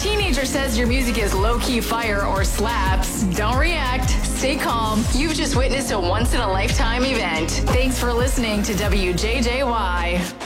teenager says your music is low-key fire or slaps, don't react. Stay calm. You've just witnessed a once-in-a-lifetime event. Thanks for listening to WJJY.